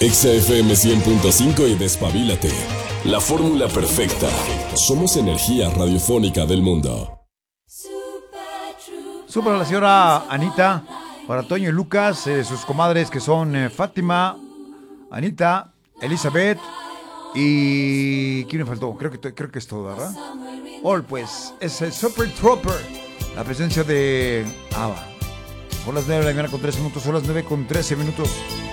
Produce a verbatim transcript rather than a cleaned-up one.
Exa F M cien punto cinco y despabilate. La fórmula perfecta. Somos energía radiofónica del mundo. Super a la señora Anita, para Toño y Lucas, eh, sus comadres que son eh, Fátima, Anita, Elizabeth y... ¿quién me faltó? Creo que, creo que es todo, ¿verdad? All, pues, es el Super Trooper. La presencia de Ava. Son las nueve de la mañana con trece minutos, son las nueve con trece minutos.